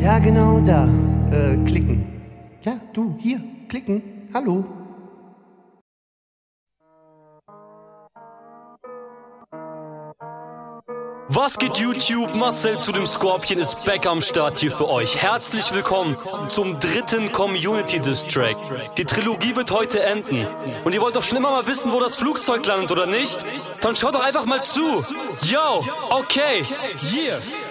Ja, genau da. Klicken. Ja, du, hier, klicken. Hallo. Was geht YouTube? Marcel zu dem Scorpion ist back am Start hier für euch. Herzlich willkommen zum dritten Community Diss Track. Die Trilogie wird heute enden. Und ihr wollt doch schon immer mal wissen, wo das Flugzeug landet, oder nicht? Dann schaut doch einfach mal zu. Yo, okay, yeah.